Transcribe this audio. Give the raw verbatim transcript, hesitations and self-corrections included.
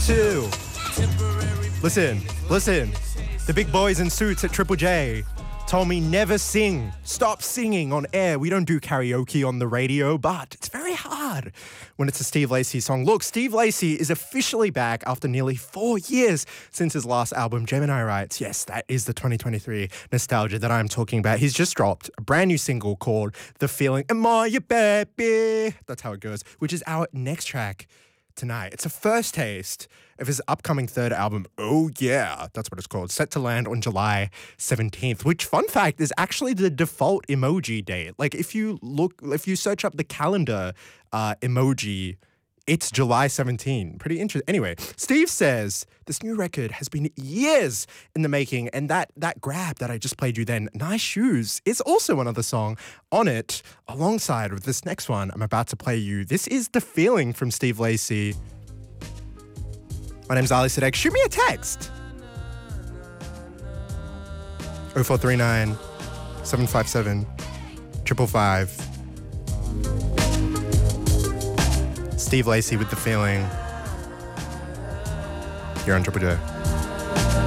two. Listen, listen. The big boys in suits at Triple J told me never sing. Stop singing on air. We don't do karaoke on the radio, but it's very hard when it's a Steve Lacy song. Look, Steve Lacy is officially back after nearly four years since his last album, Gemini Writes. Yes, that is the twenty twenty-three nostalgia that I'm talking about. He's just dropped a brand new single called The Feeling. Am I your baby? That's how it goes, which is our next track tonight. It's a first taste of his upcoming third album, Oh Yeah, that's what it's called, set to land on July seventeenth, which, fun fact, is actually the default emoji date. Like, if you look, if you search up the calendar uh, emoji, it's July seventeenth. Pretty interesting. Anyway, Steve says this new record has been years in the making, and that that grab that I just played you then, Nice Shoes, is also another song on it, alongside with this next one I'm about to play you. This is The Feeling from Steve Lacy. My name's Ali Sadek. Shoot me a text. oh four three nine, seven five seven, five five five. Steve Lacy with The Feeling here on Triple J.